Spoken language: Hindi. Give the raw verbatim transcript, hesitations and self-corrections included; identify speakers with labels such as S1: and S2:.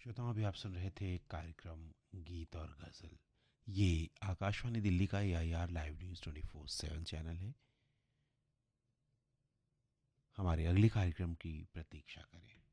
S1: श्रोताओं, अभी आप सुन रहे थे कार्यक्रम गीत और गज़ल। ये आकाशवाणी दिल्ली का ए I R live news twenty four seven channel है। हमारे अगले कार्यक्रम की प्रतीक्षा करें।